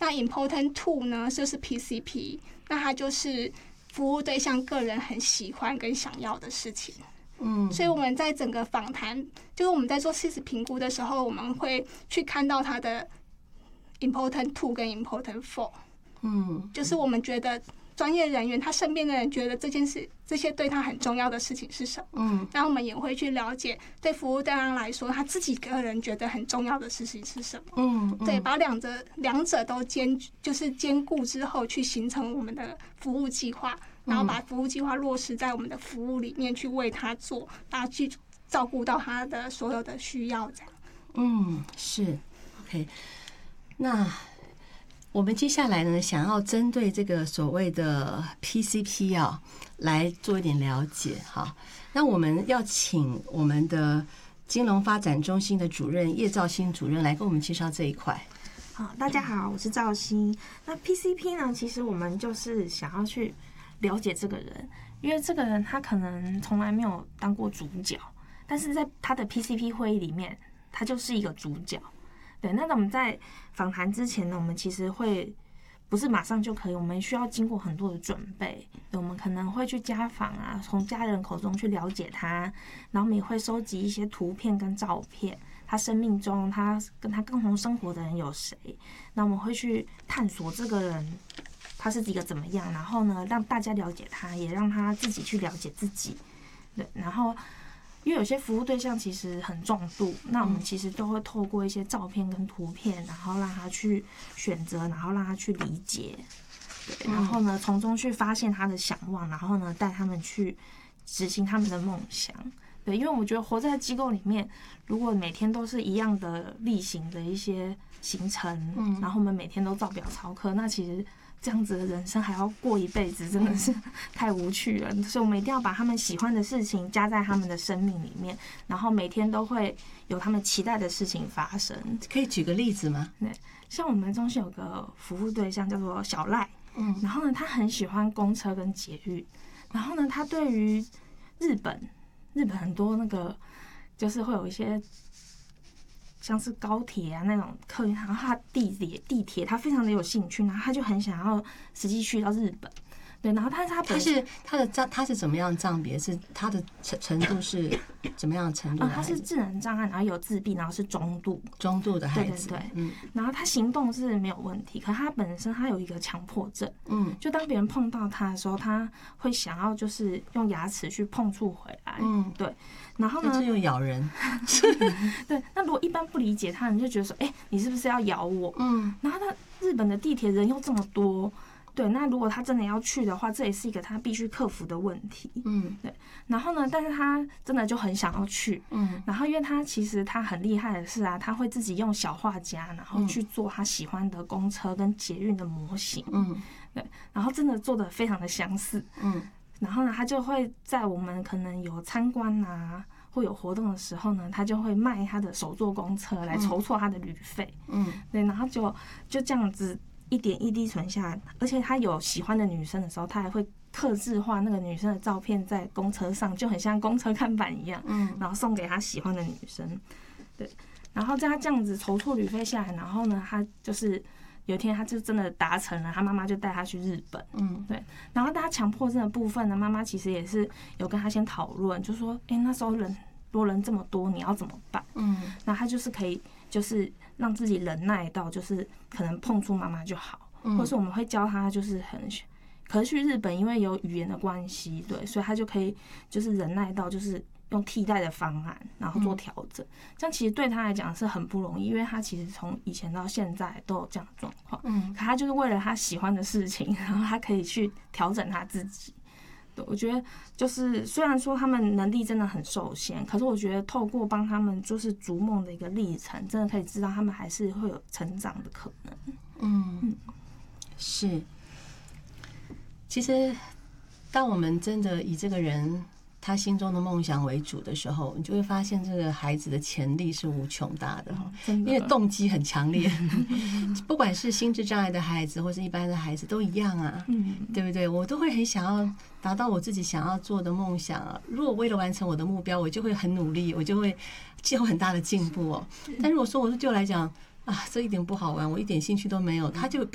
那 Important Two 呢，就是 PCP， 那它就是服务对象个人很喜欢跟想要的事情。所以我们在整个访谈，就是我们在做事实评估的时候，我们会去看到他的 Important Two 跟 Important Four。就是我们觉得专业人员他身边的人觉得这些对他很重要的事情是什么。然后我们也会去了解对服务对象来说他自己个人觉得很重要的事情是什么。对，把两者都兼顾之后，去形成我们的服务计划。然后把服务计划落实在我们的服务里面，去为他做，然后去照顾到他的所有的需要，这样。 是 OK。那我们接下来呢，想要针对这个所谓的 PCP 啊，来做一点了解哈。那我们要请我们的金融发展中心的主任叶兆新主任来跟我们介绍这一块。 好，大家好，我是兆新。那 PCP 呢，其实我们就是想要去了解这个人，因为这个人他可能从来没有当过主角，但是在他的 PCP 会议里面，他就是一个主角。对，那我们在访谈之前呢，我们其实会不是马上就可以，我们需要经过很多的准备。我们可能会去家访啊，从家人口中去了解他，然后我们也会收集一些图片跟照片，他生命中他跟他共同生活的人有谁，那我们会去探索这个人他是一个怎么样，然后呢，让大家了解他，也让他自己去了解自己。对，然后因为有些服务对象其实很重度，那我们其实都会透过一些照片跟图片，然后让他去选择，然后让他去理解，对，然后呢，从中去发现他的想望，然后呢，带他们去执行他们的梦想。对，因为我觉得活在机构里面，如果每天都是一样的例行的一些行程，然后我们每天都照表操课，那其实这样子的人生还要过一辈子，真的是太无趣了。所以我们一定要把他们喜欢的事情加在他们的生命里面，然后每天都会有他们期待的事情发生。 可以举个例子吗？ 对，像我们中心有个服务对象叫做小赖，然后呢，他很喜欢公车跟捷运，然后呢，他对于日本很多那个就是会有一些像是高铁啊那种客运，然后他地铁他非常的有兴趣，然后他就很想要实际去到日本。对，然后他是怎么样的障别？是他的程度是怎么样的程度？ 他是智能障碍，然后有自闭，然后是中度的孩子。 对，然后他行动是没有问题，可他本身他有一个强迫症。就当别人碰到他的时候，他会想要就是用牙齿去碰触回来。对。然后呢？ 就是又咬人。 对，那如果一般不理解他，你就觉得说，你是不是要咬我？然后他日本的地铁人又这么多。对，那如果他真的要去的话，这也是一个他必须克服的问题。对。然后呢，但是他真的就很想要去。然后因为他其实他很厉害的是啊，他会自己用小画家，然后去做他喜欢的公车跟捷运的模型。对，然后真的做得非常的相似。然后呢，他就会在我们可能有参观啊，或有活动的时候呢，他就会卖他的手作公车来筹措他的旅费。对，然后就这样子一点一滴存下来，而且他有喜欢的女生的时候，他还会客制化那个女生的照片在公车上，就很像公车看板一样，然后送给他喜欢的女生。对，然后在他这样子筹措旅费下来，然后呢，他就是有一天他就真的达成了，他妈妈就带他去日本。对，然后他强迫症的部分呢，妈妈其实也是有跟他先讨论，就说，那时候人这么多，你要怎么办？那他就是可以就是让自己忍耐到，就是可能碰触妈妈就好，或是我们会教他，就是可是去日本因为有语言的关系，对，所以他就可以就是忍耐到，就是用替代的方案，然后做调整。这样其实对他来讲是很不容易，因为他其实从以前到现在都有这样的状况。可他就是为了他喜欢的事情，然后他可以去调整他自己。对，我觉得就是虽然说他们能力真的很受限，可是我觉得透过帮他们就是逐梦的一个历程，真的可以知道他们还是会有成长的可能。 是。其实当我们真的以这个人他心中的梦想为主的时候，你就会发现这个孩子的潜力是无穷大的，因为动机很强烈。不管是心智障碍的孩子或是一般的孩子都一样啊，对不对？我都会很想要达到我自己想要做的梦想啊。如果为了完成我的目标，我就会很努力，我就会有很大的进步哦。但如果说对我来讲啊，这一点不好玩，我一点兴趣都没有，他就